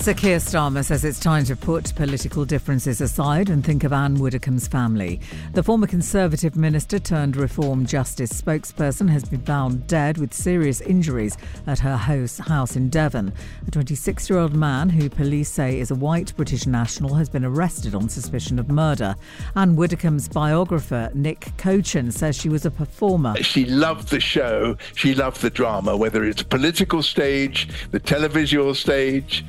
Sir Keir Starmer says it's time to put political differences aside and think of Anne Widdecombe's family. The former Conservative minister turned Reform Justice spokesperson has been found dead with serious injuries at her house in Devon. A 26-year-old man who police say is a white British national has been arrested on suspicion of murder. Anne Widdecombe's biographer, Nick Cochin, says she was a performer. She loved the show. She loved the drama, whether it's political stage, the televisual stage,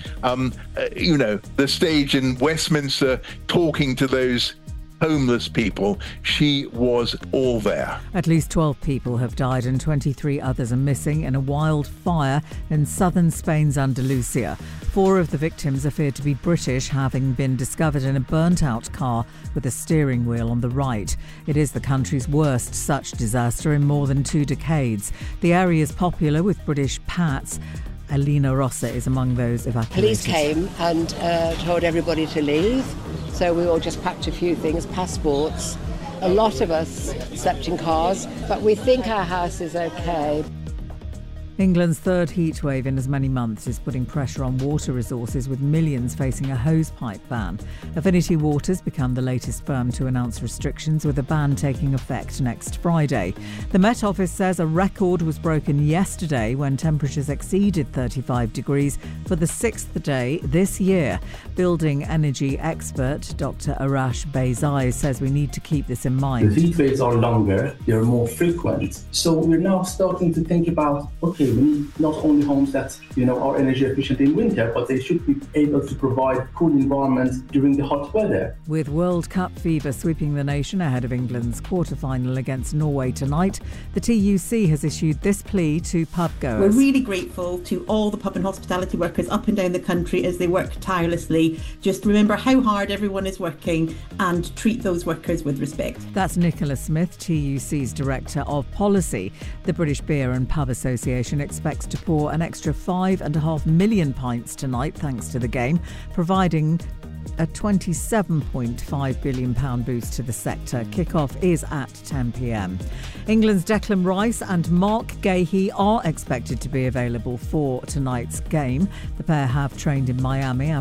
the stage in Westminster talking to those homeless people. She was all there. At least 12 people have died and 23 others are missing in a wildfire in southern Spain's Andalusia. 4 of the victims are feared to be British, having been discovered in a burnt-out car with a steering wheel on the right. It is the country's worst such disaster in more than 2 decades. The area is popular with British Pats. Alina Rossa is among those evacuated. Police came and told everybody to leave, so we all just packed a few things, passports. A lot of us slept in cars, but we think our house is okay. England's third heatwave in as many months is putting pressure on water resources, with millions facing a hosepipe ban. Affinity Waters become the latest firm to announce restrictions, with a ban taking effect next Friday. The Met Office says a record was broken yesterday when temperatures exceeded 35 degrees for the 6th day this year. Building energy expert Dr. Arash Beyzai says we need to keep this in mind. The heat waves are longer, they're more frequent. So we're now starting to think about, we need not only homes that are energy efficient in winter, but they should be able to provide cool environments during the hot weather. With World Cup fever sweeping the nation ahead of England's quarter-final against Norway tonight, the TUC has issued this plea to pub goers. We're really grateful to all the pub and hospitality workers up and down the country as they work tirelessly. Just remember how hard everyone is working and treat those workers with respect. That's Nicola Smith, TUC's Director of Policy. The British Beer and Pub Association expects to pour an extra 5.5 million pints tonight thanks to the game, providing a £27.5 billion boost to the sector. Kick-off is at 10 p.m. England's Declan Rice and Mark Gahey are expected to be available for tonight's game. The pair have trained in Miami